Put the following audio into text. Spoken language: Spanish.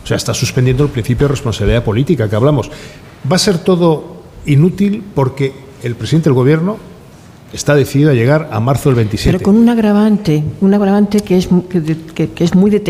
O sea, está suspendiendo el principio de responsabilidad política que hablamos. Va a ser todo inútil porque el presidente del Gobierno está decidido a llegar a marzo del 27. Pero con un agravante que es muy determinante.